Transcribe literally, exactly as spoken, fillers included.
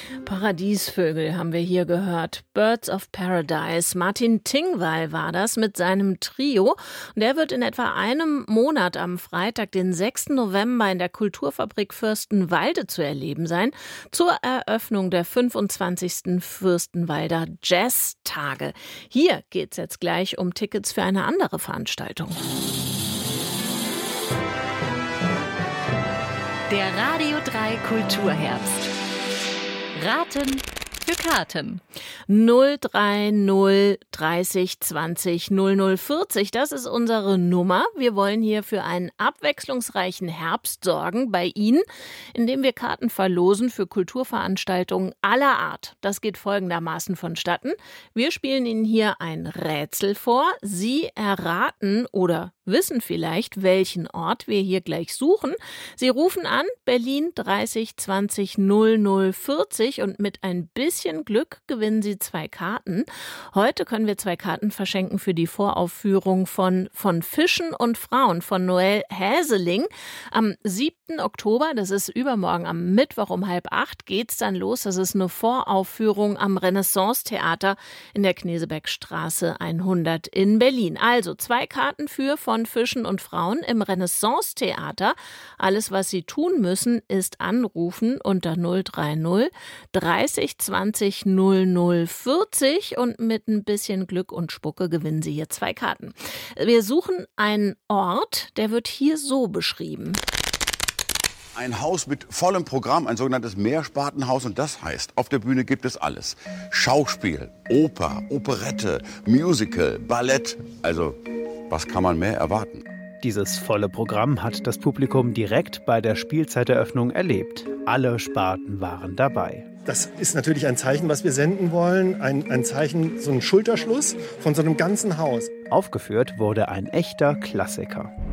Paradiesvögel haben wir hier gehört. Birds of Paradise. Martin Tingwall war das mit seinem Trio. Und der wird in etwa einem Monat am Freitag, den sechsten November, in der Kulturfabrik Fürstenwalde zu erleben sein, zur Eröffnung der fünfundzwanzigsten Fürstenwalder Jazztage. Hier geht es jetzt gleich um Tickets für eine andere Veranstaltung. Der Radio drei Kulturherbst. Raten für Karten. null drei null dreißig zwanzig null null vierzig, das ist unsere Nummer. Wir wollen hier für einen abwechslungsreichen Herbst sorgen bei Ihnen, indem wir Karten verlosen für Kulturveranstaltungen aller Art. Das geht folgendermaßen vonstatten. Wir spielen Ihnen hier ein Rätsel vor. Sie erraten oder wissen vielleicht, welchen Ort wir hier gleich suchen. Sie rufen an, Berlin dreißig zwanzig null null vierzig, und mit ein bisschen Glück gewinnen Sie zwei Karten. Heute können wir zwei Karten verschenken für die Voraufführung von Von Fischen und Frauen von Noel Häseling. Am siebten Oktober, das ist übermorgen am Mittwoch um halb acht, geht's dann los. Das ist eine Voraufführung am Renaissance-Theater in der Knesebeckstraße hundert in Berlin. Also zwei Karten für Von Fischen und Frauen im Renaissance-Theater. Alles, was Sie tun müssen, ist anrufen unter null drei null dreißig zwanzig null null vierzig, und mit ein bisschen Glück und Spucke gewinnen Sie hier zwei Karten. Wir suchen einen Ort, der wird hier so beschrieben. Ein Haus mit vollem Programm, ein sogenanntes Mehrspartenhaus, und das heißt, auf der Bühne gibt es alles. Schauspiel, Oper, Operette, Musical, Ballett, also was kann man mehr erwarten? Dieses volle Programm hat das Publikum direkt bei der Spielzeiteröffnung erlebt. Alle Sparten waren dabei. Das ist natürlich ein Zeichen, was wir senden wollen. Ein, ein Zeichen, so ein Schulterschluss von so einem ganzen Haus. Aufgeführt wurde ein echter Klassiker.